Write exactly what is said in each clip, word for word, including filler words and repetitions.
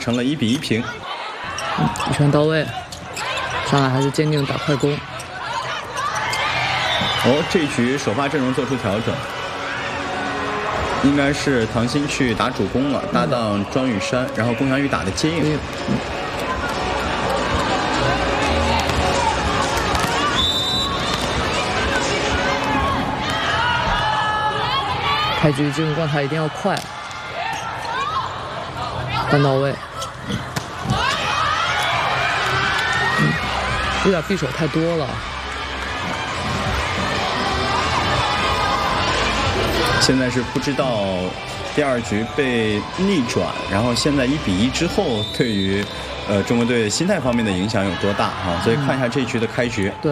成了一比一平。 嗯，一拳到位，上来还是坚定打快攻。 哦，这一局首发阵容做出调整，应该是唐鑫去打主攻了，搭档庄雨珊，然后龚翔宇打的接应。嗯开局进入状态一定要快，单到位。嗯，有点匕首太多了。 现在是不知道第二局被逆转，然后现在一比一之后，对于呃中国队心态方面的影响有多大啊？所以看一下这一局的开局。 对。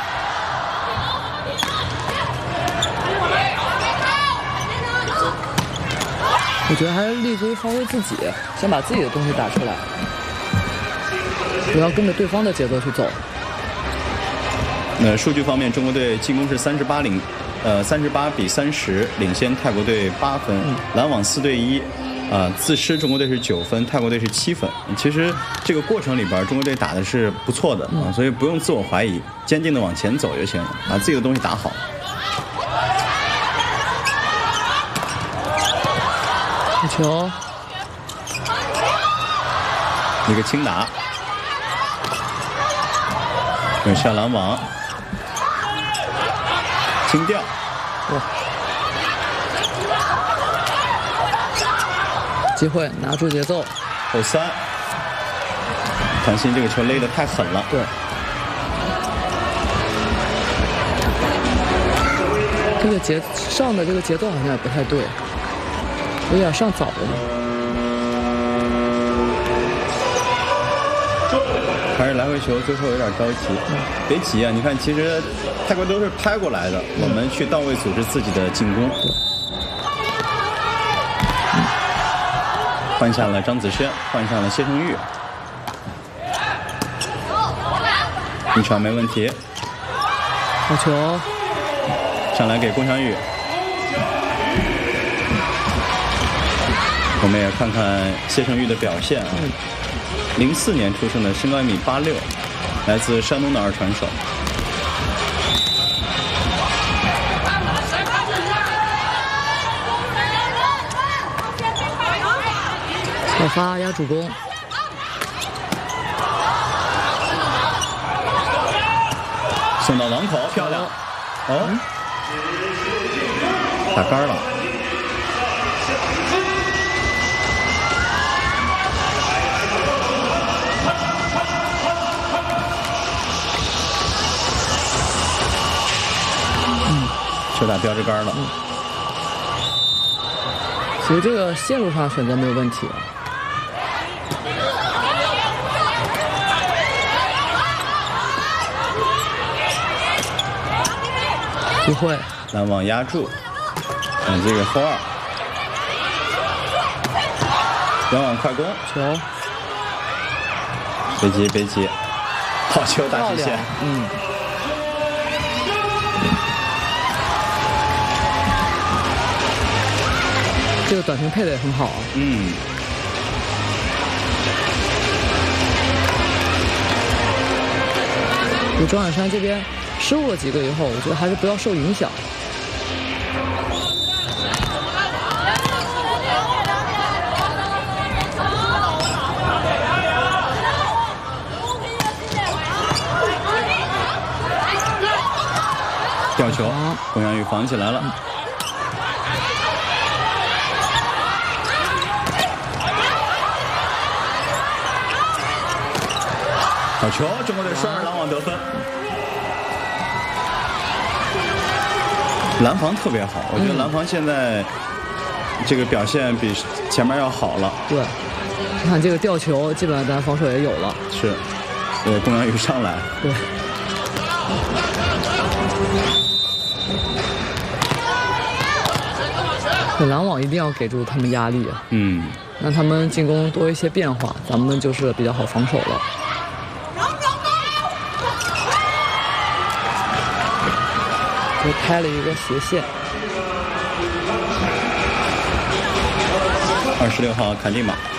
我觉得还是立足于发挥自己，先把自己的东西打出来，不要跟着对方的节奏去走。 那数据方面，中国队进攻是三十八领，呃，三十八比三十领先泰国队八分，嗯、拦网四对一，啊、呃，自失中国队是九分，泰国队是七分。其实这个过程里边，中国队打的是不错的啊、嗯，所以不用自我怀疑，坚定的往前走就行了，把自己的东西打好。 球， 一个轻打，有下拦网，轻吊， 哇！机会拿住节奏， 后三，唐鑫这个球勒得太狠了。 对，这个节上的这个节奏好像也不太对。有点上早了， 还是来回球，最后有点着急。嗯、别急啊！你看，其实泰国都是拍过来的，嗯、我们去到位组织自己的进攻。嗯、换下了张子萱，换上了谢胜玉，一传没问题。 好球， 上来给龚翔宇。我们也看看谢胜玉的表现啊，零四年出生的，身高一米八六，来自山东的二传手。 小发压主攻， 送到网口，漂亮！哦，打杆了。球打标志杆了。嗯， 其实这个线路上选择没有问题。机会， 拦网压住，嗯，这个后二，远网快攻， 球， 别急别急，好球打极限， 嗯。这个短评配的也很好啊。 嗯。 就庄远山这边失误了几个以后，我觉得还是不要受影响。 吊球，龚翔宇防起来了。嗯，好球！中国队双人拦网得分，拦防特别好，我觉得拦防现在这个表现比前面要好了。 对，你看这个吊球，基本上咱防守也有了。 是，对，龚翔宇上来。 对。拦网一定要给出他们压力啊， 嗯， 让他们进攻多一些变化，咱们就是比较好防守了。就开了一个斜线。 二十六号坎蒂马。